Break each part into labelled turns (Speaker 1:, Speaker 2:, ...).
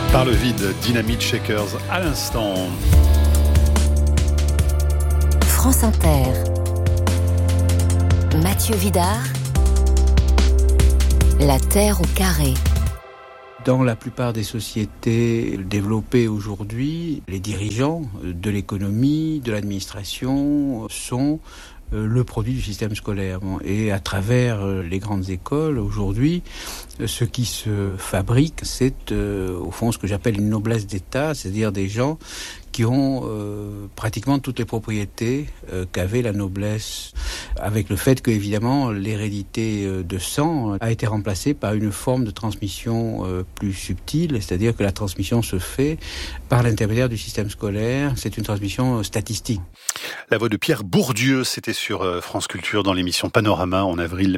Speaker 1: Par le vide, Dynamite Shakers à l'instant.
Speaker 2: France Inter. Mathieu Vidard. La Terre au carré.
Speaker 3: Dans la plupart des sociétés développées aujourd'hui, les dirigeants de l'économie, de l'administration sont le produit du système scolaire. Et à travers les grandes écoles, aujourd'hui, ce qui se fabrique, c'est au fond ce que j'appelle une noblesse d'État, c'est-à-dire des gens qui ont pratiquement toutes les propriétés qu'avait la noblesse, avec le fait que, évidemment, l'hérédité de sang a été remplacée par une forme de transmission plus subtile, c'est-à-dire que la transmission se fait par l'intermédiaire du système scolaire, c'est une transmission statistique.
Speaker 1: La voix de Pierre Bourdieu, c'était sur France Culture dans l'émission Panorama en avril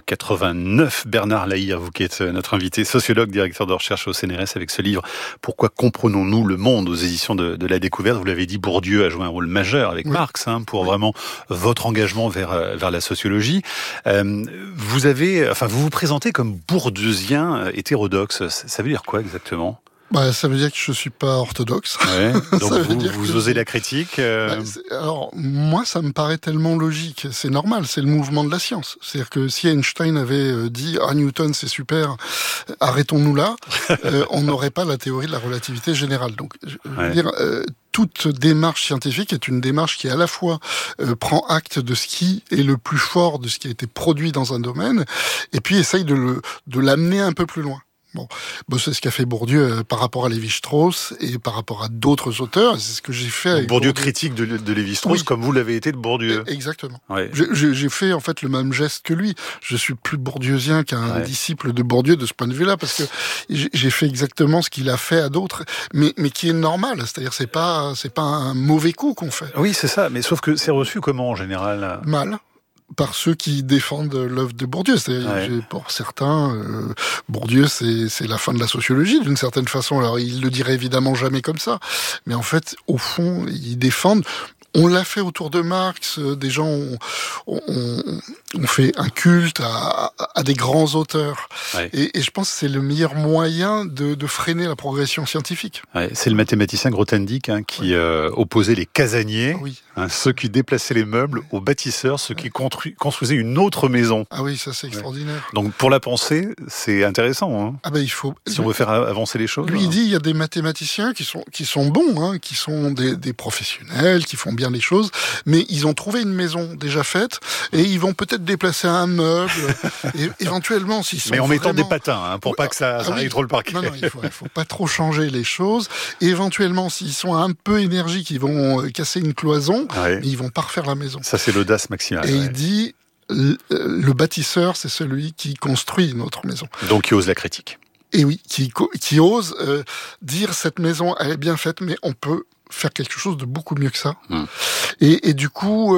Speaker 1: 1989. Bernard Lahire, vous qui êtes notre invité, sociologue, directeur de recherche au CNRS avec ce livre « Pourquoi comprenons-nous le monde » aux éditions de la Découverte. Vous l'avez dit, Bourdieu a joué un rôle majeur avec Marx pour vraiment votre engagement vers la sociologie. Vous vous présentez comme bourdieusien hétérodoxe. Ça veut dire quoi exactement ?
Speaker 4: Ça veut dire que je suis pas orthodoxe.
Speaker 1: Ouais, donc vous osez la critique.
Speaker 4: Alors moi, ça me paraît tellement logique. C'est normal, c'est le mouvement de la science. C'est-à-dire que si Einstein avait dit « Ah, Newton, c'est super, arrêtons-nous là », on n'aurait pas la théorie de la relativité générale. Donc, je veux dire, toute démarche scientifique est une démarche qui à la fois prend acte de ce qui est le plus fort, de ce qui a été produit dans un domaine, et puis essaye de l'amener un peu plus loin. Bon, c'est ce qu'a fait Bourdieu par rapport à Lévi-Strauss et par rapport à d'autres auteurs. C'est ce que j'ai fait avec
Speaker 1: Bourdieu critique de Lévi-Strauss, comme vous l'avez été de Bourdieu.
Speaker 4: Exactement.
Speaker 1: Ouais.
Speaker 4: J'ai fait en fait le même geste que lui. Je suis plus bourdieusien qu'un disciple de Bourdieu de ce point de vue-là, parce que j'ai fait exactement ce qu'il a fait à d'autres, mais qui est normal. C'est-à-dire c'est pas un mauvais coup qu'on fait.
Speaker 1: Oui, c'est ça. Mais sauf que c'est reçu comment en général ?
Speaker 4: Mal. Par ceux qui défendent l'œuvre de Bourdieu. Pour certains, Bourdieu, c'est la fin de la sociologie, d'une certaine façon. Alors, ils le diraient évidemment jamais comme ça. Mais en fait, au fond, ils défendent... On l'a fait autour de Marx, des gens ont fait un culte à des grands auteurs. Ouais. Et je pense que c'est le meilleur moyen de freiner la progression scientifique.
Speaker 1: Ouais, c'est le mathématicien Grothendieck qui opposait les casaniers, ceux qui déplaçaient les meubles, aux bâtisseurs, ceux qui construisaient une autre maison.
Speaker 4: Ah oui, ça c'est extraordinaire.
Speaker 1: Donc pour la pensée, c'est intéressant.
Speaker 4: Il faut...
Speaker 1: Si on veut faire avancer les choses.
Speaker 4: Lui, il dit il y a des mathématiciens qui sont bons, qui sont des professionnels, qui font bien les choses, mais ils ont trouvé une maison déjà faite et ils vont peut-être déplacer un meuble et éventuellement s'ils sont
Speaker 1: mais en mettant
Speaker 4: vraiment...
Speaker 1: des patins pour pas que ça arrive trop le parquet.
Speaker 4: Non, il faut pas trop changer les choses. Et éventuellement, s'ils sont un peu énergiques, ils vont casser une cloison, mais ils vont pas refaire la maison.
Speaker 1: Ça, c'est l'audace maximale.
Speaker 4: Et il dit le bâtisseur, c'est celui qui construit notre maison.
Speaker 1: Donc, qui ose la critique.
Speaker 4: Et oui, qui ose dire cette maison, elle est bien faite, mais on peut faire quelque chose de beaucoup mieux que ça. Et du coup,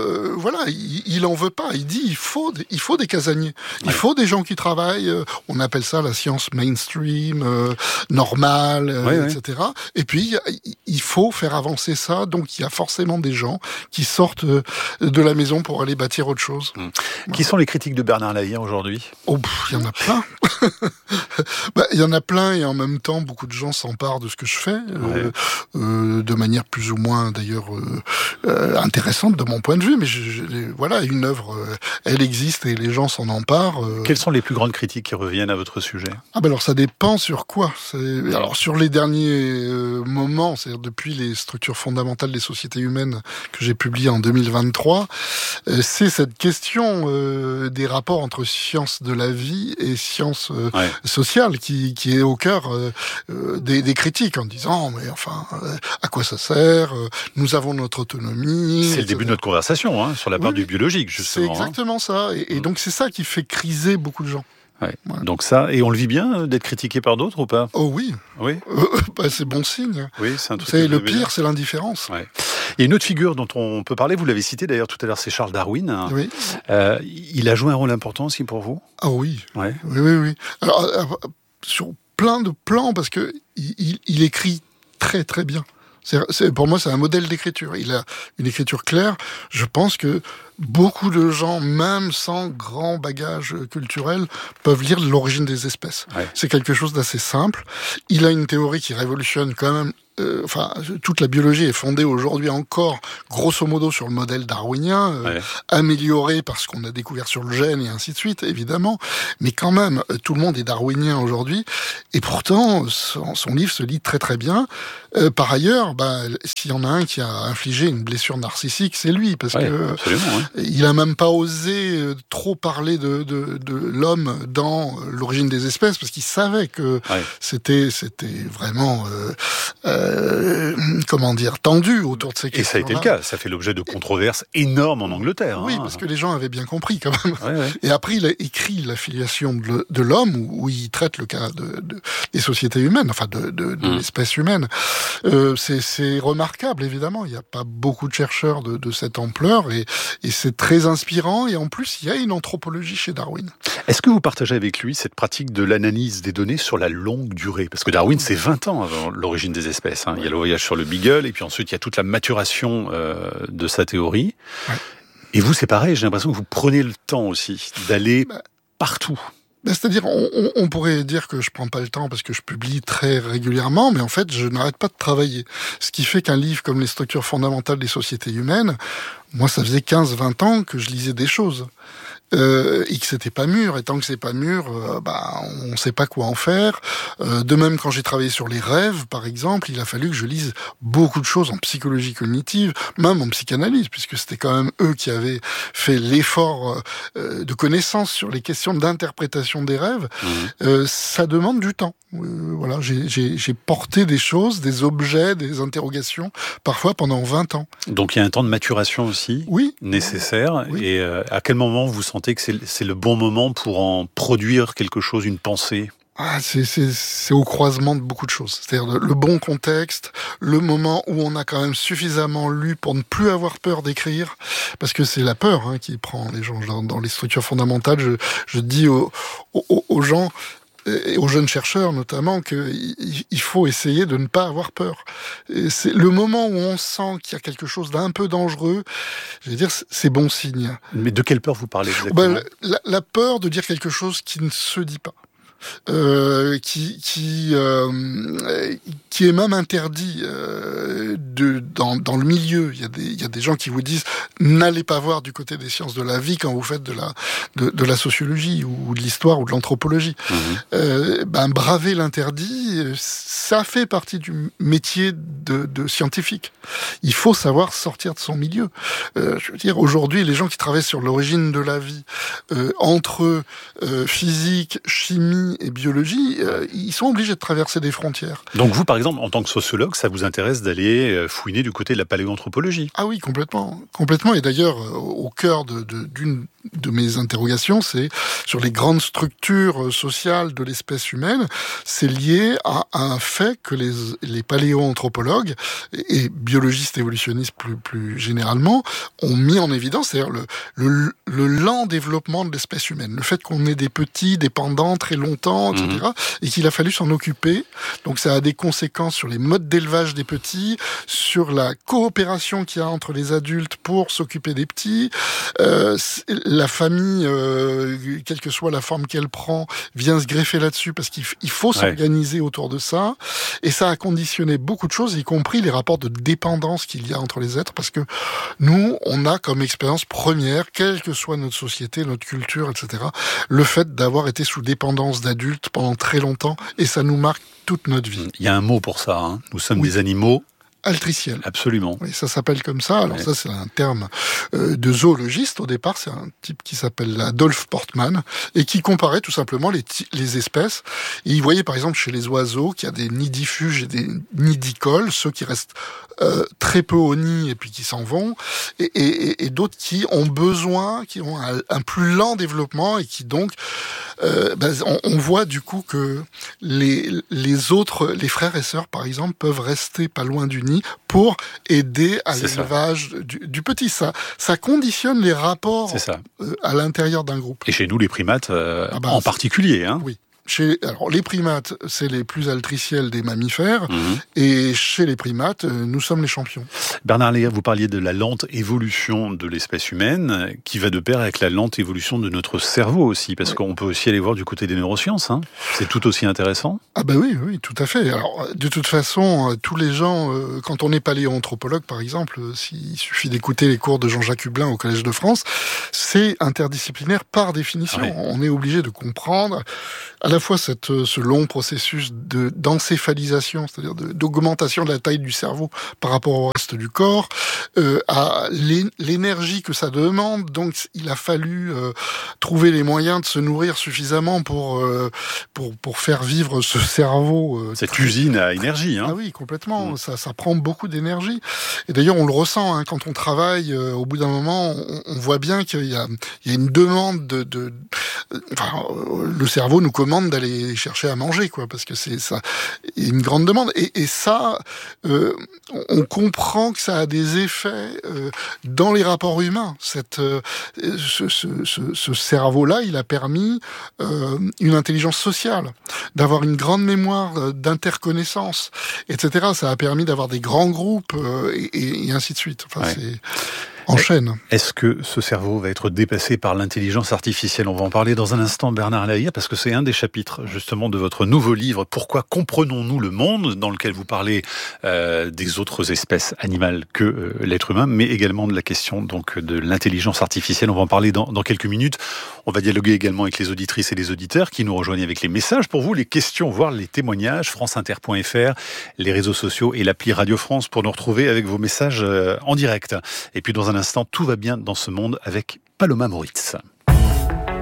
Speaker 4: il en veut pas. Il dit il faut des casaniers. Il faut des gens qui travaillent. On appelle ça la science mainstream, normale, etc. Et puis, il faut faire avancer ça. Donc, il y a forcément des gens qui sortent de la maison pour aller bâtir autre chose.
Speaker 1: Qui sont les critiques de Bernard Lahire aujourd'hui ?
Speaker 4: Il y en a plein. Il y en a plein et en même temps, beaucoup de gens s'emparent de ce que je fais. De manière plus ou moins d'ailleurs intéressante de mon point de vue, mais une œuvre, elle existe et les gens s'en emparent.
Speaker 1: Quelles sont les plus grandes critiques qui reviennent à votre sujet ?
Speaker 4: Alors ça dépend sur quoi. Alors sur les derniers moments, c'est-à-dire depuis les structures fondamentales des sociétés humaines que j'ai publié en 2023, c'est cette question des rapports entre sciences de la vie et sciences sociales qui est au cœur des critiques en disant mais enfin à quoi ça sert ? Nous avons notre autonomie.
Speaker 1: C'est le début de notre conversation, sur la part du biologique, justement.
Speaker 4: C'est exactement ça. Et donc, c'est ça qui fait criser beaucoup de gens.
Speaker 1: Ouais. Donc ça, et on le vit bien d'être critiqué par d'autres ou pas ?
Speaker 4: Oh oui.
Speaker 1: Oui.
Speaker 4: C'est bon signe.
Speaker 1: Oui, c'est un truc.
Speaker 4: Le pire, c'est l'indifférence.
Speaker 1: Ouais. Il y a une autre figure dont on peut parler, vous l'avez cité d'ailleurs tout à l'heure, c'est Charles Darwin.
Speaker 4: Oui.
Speaker 1: Il a joué un rôle important aussi pour vous ?
Speaker 4: Ah oui.
Speaker 1: Ouais.
Speaker 4: Oui. Alors, sur plein de plans, parce que il écrit très très bien. Pour moi, c'est un modèle d'écriture. Il a une écriture claire. Je pense que beaucoup de gens, même sans grand bagage culturel, peuvent lire L'origine des espèces.
Speaker 1: Ouais.
Speaker 4: C'est quelque chose d'assez simple. Il a une théorie qui révolutionne quand même. Toute la biologie est fondée aujourd'hui encore, grosso modo, sur le modèle darwinien, amélioré par ce qu'on a découvert sur le gène et ainsi de suite, évidemment. Mais quand même, tout le monde est darwinien aujourd'hui. Et pourtant, son livre se lit très très bien. Par ailleurs, s'il y en a un qui a infligé une blessure narcissique, c'est lui, parce que il a même pas osé trop parler de l'homme dans L'origine des espèces, parce qu'il savait que c'était vraiment tendu autour de ces questions.
Speaker 1: Et ça a été le cas. Ça fait l'objet de controverses énormes en Angleterre.
Speaker 4: Oui, parce que les gens avaient bien compris quand même. Et après, il a écrit La filiation de l'homme, où il traite le cas des sociétés humaines, enfin de l'espèce humaine. C'est remarquable, évidemment. Il n'y a pas beaucoup de chercheurs de cette ampleur, et c'est très inspirant. Et en plus, il y a une anthropologie chez Darwin.
Speaker 1: Est-ce que vous partagez avec lui cette pratique de l'analyse des données sur la longue durée ? Parce que Darwin, c'est 20 ans avant L'origine des espèces. Il y a le voyage sur le Beagle, et puis ensuite, il y a toute la maturation de sa théorie. Ouais. Et vous, c'est pareil, j'ai l'impression que vous prenez le temps aussi d'aller partout.
Speaker 4: C'est-à-dire, on pourrait dire que je prends pas le temps parce que je publie très régulièrement, mais en fait, je n'arrête pas de travailler. Ce qui fait qu'un livre comme Les structures fondamentales des sociétés humaines, moi, ça faisait 15-20 ans que je lisais des choses. Et que c'était pas mûr, et tant que c'est pas mûr, on sait pas quoi en faire. De même, quand j'ai travaillé sur les rêves, par exemple, il a fallu que je lise beaucoup de choses en psychologie cognitive, même en psychanalyse, puisque c'était quand même eux qui avaient fait l'effort de connaissance sur les questions d'interprétation des rêves. Ça demande du temps. J'ai porté des choses, des objets, des interrogations, parfois pendant 20 ans.
Speaker 1: Donc il y a un temps de maturation aussi nécessaire. Oui. Et à quel moment vous sentez que c'est le bon moment pour en produire quelque chose, une pensée ?
Speaker 4: C'est au croisement de beaucoup de choses. C'est-à-dire le bon contexte, le moment où on a quand même suffisamment lu pour ne plus avoir peur d'écrire, parce que c'est la peur qui prend les gens. Dans les structures fondamentales, je dis aux gens, et aux jeunes chercheurs notamment, qu'il faut essayer de ne pas avoir peur. Et c'est le moment où on sent qu'il y a quelque chose d'un peu dangereux, je veux dire, c'est bon signe.
Speaker 1: Mais de quelle peur vous parlez exactement ?
Speaker 4: La peur de dire quelque chose qui ne se dit pas. Qui est même interdit dans le milieu. Il y a des gens qui vous disent n'allez pas voir du côté des sciences de la vie quand vous faites de la sociologie ou de l'histoire ou de l'anthropologie. Braver l'interdit, ça fait partie du métier de scientifique. Il faut savoir sortir de son milieu. Je veux dire, aujourd'hui, les gens qui travaillent sur l'origine de la vie, entre physique, chimie et biologie, ils sont obligés de traverser des frontières.
Speaker 1: Donc vous, par exemple, en tant que sociologue, ça vous intéresse d'aller fouiner du côté de la paléoanthropologie ?
Speaker 4: Ah oui, complètement. Et d'ailleurs, au cœur d'une de mes interrogations, c'est sur les grandes structures sociales de l'espèce humaine. C'est lié à un fait que les paléoanthropologues et biologistes évolutionnistes plus généralement ont mis en évidence, c'est-à-dire le lent développement de l'espèce humaine, le fait qu'on ait des petits dépendants très longtemps, etc., et qu'il a fallu s'en occuper. Donc ça a des conséquences sur les modes d'élevage des petits, sur la coopération qu'il y a entre les adultes pour s'occuper des petits. La famille, quelle que soit la forme qu'elle prend, vient se greffer là-dessus parce qu'il faut s'organiser autour de ça. Et ça a conditionné beaucoup de choses, y compris les rapports de dépendance qu'il y a entre les êtres, parce que nous, on a comme expérience première, quelle que soit notre société, notre culture, etc., le fait d'avoir été sous dépendance d'adultes pendant très longtemps, et ça nous marque toute notre vie.
Speaker 1: Il y a un mot pour ça, Nous sommes des animaux
Speaker 4: altriciel.
Speaker 1: Absolument.
Speaker 4: Oui, ça s'appelle comme ça. Alors ça, c'est un terme de zoologiste au départ. C'est un type qui s'appelle Adolphe Portman et qui comparait tout simplement les espèces. Et il voyait par exemple chez les oiseaux qu'il y a des nidifuges et des nidicoles, ceux qui restent très peu au nid et puis qui s'en vont, et d'autres qui ont besoin, qui ont un plus lent développement et qui donc on voit du coup que les autres, les frères et sœurs par exemple, peuvent rester pas loin du nid pour aider à l'élevage du petit. Ça conditionne les rapports à l'intérieur d'un groupe.
Speaker 1: Et chez nous, les primates en particulier.
Speaker 4: Oui. Alors, les primates, c'est les plus altriciels des mammifères, et chez les primates, nous sommes les champions.
Speaker 1: Bernard Lahire, vous parliez de la lente évolution de l'espèce humaine, qui va de pair avec la lente évolution de notre cerveau aussi, parce qu'on peut aussi aller voir du côté des neurosciences. C'est tout aussi intéressant.
Speaker 4: Ah ben oui, tout à fait. Alors, de toute façon, tous les gens, quand on est paléoanthropologue, par exemple, il suffit d'écouter les cours de Jean-Jacques Hublin au Collège de France, c'est interdisciplinaire par définition. Ouais. On est obligé de comprendre à la fois ce long processus d'encéphalisation, c'est-à-dire d'augmentation de la taille du cerveau par rapport au reste du corps, à l'énergie que ça demande. Donc, il a fallu trouver les moyens de se nourrir suffisamment pour faire vivre ce cerveau.
Speaker 1: Cette usine à énergie.
Speaker 4: Ah oui, complètement. Ça prend beaucoup d'énergie. Et d'ailleurs, on le ressent quand on travaille. Au bout d'un moment, on voit bien qu'il y a une demande le cerveau nous commande d'aller chercher à manger, quoi, parce que c'est ça, il y a une grande demande. Et ça, on comprend que ça a des effets dans les rapports humains. Ce cerveau-là, il a permis une intelligence sociale, d'avoir une grande mémoire d'interconnaissance, etc. Ça a permis d'avoir des grands groupes et ainsi de suite. Enfin, c'est enchaîne.
Speaker 1: Est-ce que ce cerveau va être dépassé par l'intelligence artificielle ? On va en parler dans un instant, Bernard Lahire, parce que c'est un des chapitres justement de votre nouveau livre « Pourquoi comprenons-nous le monde ?», dans lequel vous parlez des autres espèces animales que l'être humain, mais également de la question donc de l'intelligence artificielle. On va en parler dans quelques minutes. On va dialoguer également avec les auditrices et les auditeurs qui nous rejoignent avec les messages pour vous, les questions, voire les témoignages, franceinter.fr, les réseaux sociaux et l'appli Radio France pour nous retrouver avec vos messages en direct. Et puis dans un instant, tout va bien dans ce monde avec Paloma Moritz.